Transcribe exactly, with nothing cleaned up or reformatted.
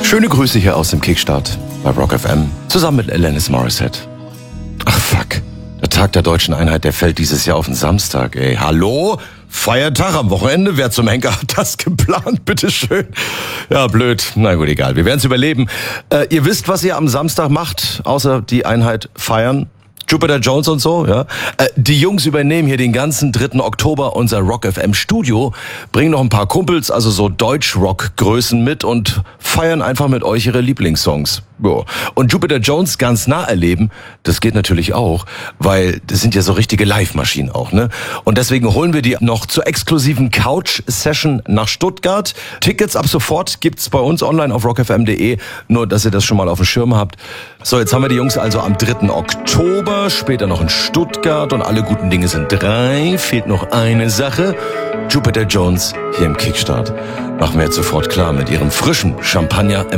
Schöne Grüße hier aus dem Kickstart bei Rock F M, zusammen mit Alanis Morissette. Ach fuck, der Tag der deutschen Einheit, der fällt dieses Jahr auf den Samstag, ey. Hallo? Feiertag am Wochenende? Wer zum Henker hat das geplant? Bitteschön. Ja, blöd. Na gut, egal. Wir werden es überleben. Äh, ihr wisst, was ihr am Samstag macht, außer die Einheit feiern? Jupiter Jones und so, ja. Äh, die Jungs übernehmen hier den ganzen dritten Oktober unser Rock F M Studio, bringen noch ein paar Kumpels, also so Deutsch-Rock-Größen mit und feiern einfach mit euch ihre Lieblingssongs. Ja. Und Jupiter Jones ganz nah erleben, das geht natürlich auch, weil das sind ja so richtige Live-Maschinen auch, ne? Und deswegen holen wir die noch zur exklusiven Couch-Session nach Stuttgart. Tickets ab sofort gibt's bei uns online auf rock f m punkt d e, nur dass ihr das schon mal auf dem Schirm habt. So, jetzt haben wir die Jungs also am dritten Oktober, später noch in Stuttgart und alle guten Dinge sind drei. Fehlt noch eine Sache. Jupiter Jones hier im Kickstart. Machen wir jetzt sofort klar mit ihrem frischen Champagner im